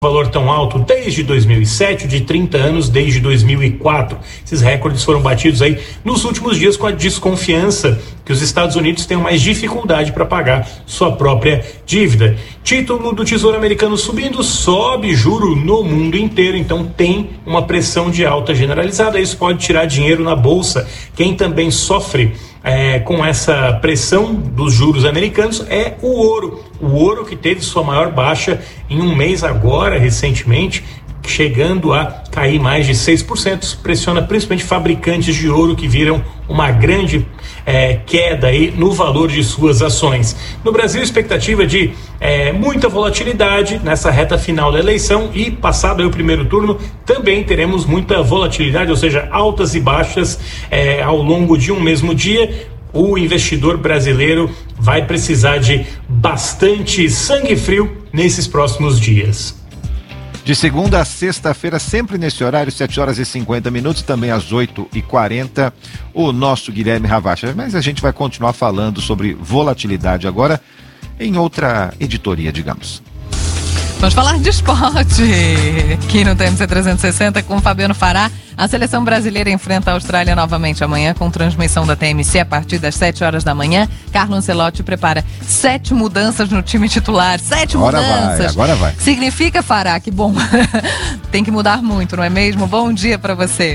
valor tão alto desde 2007, de 30 anos desde 2004. Esses recordes foram batidos aí nos últimos dias com a desconfiança que os Estados Unidos tenham mais dificuldade para pagar sua própria dívida. Título do Tesouro Americano subindo, sobe juro no mundo inteiro, então tem uma pressão de alta generalizada. Isso pode tirar dinheiro na bolsa. Quem também sofre com essa pressão dos juros americanos é o ouro. O ouro que teve sua maior baixa em um mês agora, recentemente, chegando a cair mais de 6%, pressiona principalmente fabricantes de ouro que viram uma grande queda aí no valor de suas ações. No Brasil, expectativa de muita volatilidade nessa reta final da eleição e passado aí o primeiro turno, também teremos muita volatilidade, ou seja, altas e baixas ao longo de um mesmo dia. O investidor brasileiro vai precisar de bastante sangue frio nesses próximos dias. De segunda a sexta-feira, sempre nesse horário, 7h50, também às 8h40, o nosso Guilherme Ravacha. Mas a gente vai continuar falando sobre volatilidade agora em outra editoria, digamos. Vamos falar de esporte aqui no TMC 360 com o Fabiano Fará. A seleção brasileira enfrenta a Austrália novamente amanhã com transmissão da TMC a partir das 7h da manhã. Carlo Ancelotti prepara 7 mudanças no time titular. 7 mudanças. Agora vai. Significa, Fará, que bom. Tem que mudar muito, não é mesmo? Bom dia para você.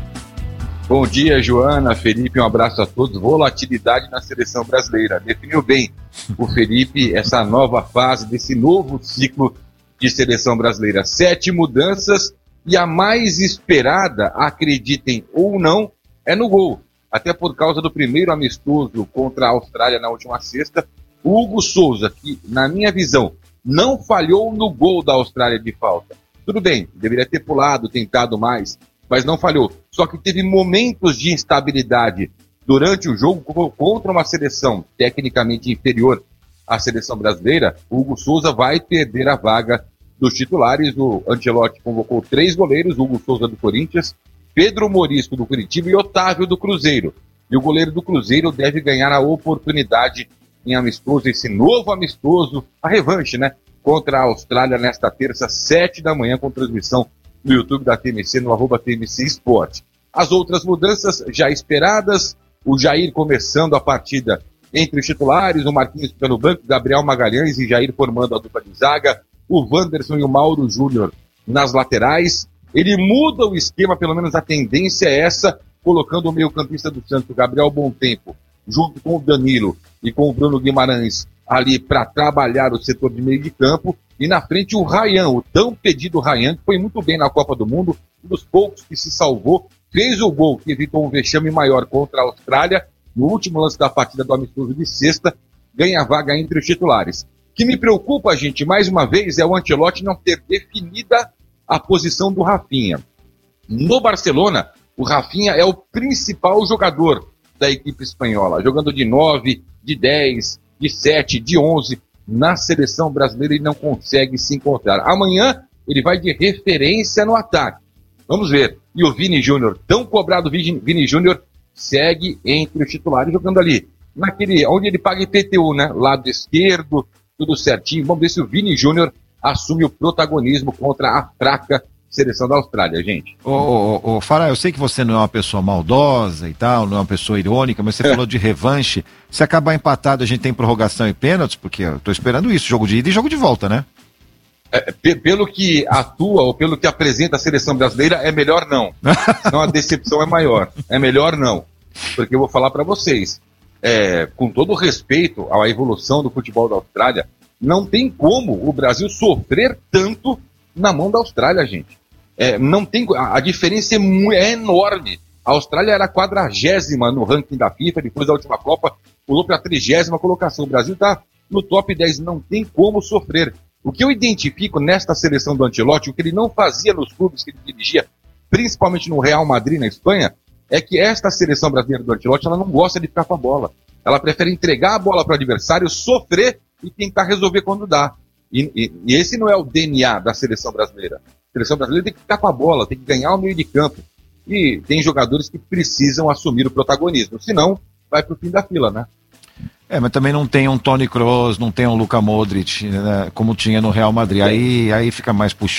Bom dia, Joana, Felipe, um abraço a todos. Volatilidade na seleção brasileira. Definiu bem o Felipe essa nova fase desse novo ciclo de seleção brasileira. 7 mudanças e a mais esperada, acreditem ou não, é no gol. Até por causa do primeiro amistoso contra a Austrália na última sexta, o Hugo Souza, que na minha visão não falhou no gol da Austrália de falta. Tudo bem, deveria ter pulado, tentado mais, mas não falhou. Só que teve momentos de instabilidade durante o jogo contra uma seleção tecnicamente inferior à seleção brasileira. O Hugo Souza vai perder a vaga dos titulares. O Ancelotti convocou 3 goleiros, Hugo Souza do Corinthians, Pedro Morisco do Curitiba e Otávio do Cruzeiro. E o goleiro do Cruzeiro deve ganhar a oportunidade em amistoso, esse novo amistoso, a revanche, né? Contra a Austrália nesta terça, 7 da manhã, com transmissão no YouTube da TMC, no @TMC Esporte. As outras mudanças já esperadas, o Jair começando a partida entre os titulares, o Marquinhos ficando no banco, Gabriel Magalhães e Jair formando a dupla de zaga, o Wanderson e o Mauro Júnior nas laterais. Ele muda o esquema, pelo menos a tendência é essa, colocando o meio-campista do Santos, Gabriel Bontempo, junto com o Danilo e com o Bruno Guimarães ali para trabalhar o setor de meio de campo, e na frente o Ryan, o tão pedido Ryan, que foi muito bem na Copa do Mundo, um dos poucos que se salvou, fez o gol que evitou um vexame maior contra a Austrália, no último lance da partida do amistoso de sexta, ganha vaga entre os titulares. O que me preocupa, gente, mais uma vez, é o Ancelotti não ter definida a posição do Rafinha. No Barcelona, o Rafinha é o principal jogador da equipe espanhola, jogando de 9, de 10, de 7, de 11, na seleção brasileira ele não consegue se encontrar. Amanhã ele vai de referência no ataque. Vamos ver. E o Vini Júnior, tão cobrado Vini Júnior, segue entre os titulares jogando ali, naquele, onde ele paga IPTU, né? Lado esquerdo, tudo certinho. Vamos ver se o Vini Júnior assume o protagonismo contra a fraca seleção da Austrália, gente. Ô, Fará, eu sei que você não é uma pessoa maldosa e tal, não é uma pessoa irônica, mas você falou de revanche. Se acabar empatado, a gente tem prorrogação e pênaltis, porque eu tô esperando isso, jogo de ida e jogo de volta, né? Pelo que atua ou pelo que apresenta a seleção brasileira, é melhor não. Senão a decepção é maior. É melhor não. Porque eu vou falar para vocês, com todo respeito à evolução do futebol da Austrália, não tem como o Brasil sofrer tanto na mão da Austrália, gente. Não tem, a diferença é enorme. A Austrália era a 40ª no ranking da FIFA, depois da última Copa, pulou para a 30ª colocação. O Brasil está no top 10, não tem como sofrer. O que eu identifico nesta seleção do Ancelotti, o que ele não fazia nos clubes que ele dirigia, principalmente no Real Madrid, na Espanha, é que esta seleção brasileira do Ancelotti, ela não gosta de ficar com a bola. Ela prefere entregar a bola para o adversário, sofrer e tentar resolver quando dá. E esse não é o DNA da seleção brasileira. A seleção brasileira tem que ficar com a bola, tem que ganhar o meio de campo. E tem jogadores que precisam assumir o protagonismo. Senão, vai para o fim da fila, né? Mas também não tem um Toni Kroos, não tem um Luka Modric, né, como tinha no Real Madrid. Aí fica mais puxado.